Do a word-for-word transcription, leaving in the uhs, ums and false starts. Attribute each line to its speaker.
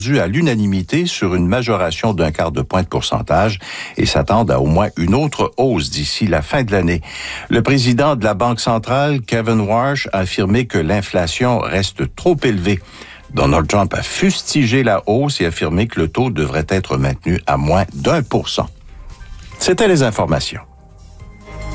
Speaker 1: à l'unanimité sur une majoration d'un quart de point de pourcentage et s'attendent à au moins une autre hausse d'ici la fin de l'année. Le président de la Banque centrale, Kevin Warsh, a affirmé que l'inflation reste trop élevée. Donald Trump a fustigé la hausse et affirmé que le taux devrait être maintenu à moins d'un pour cent. C'était les informations.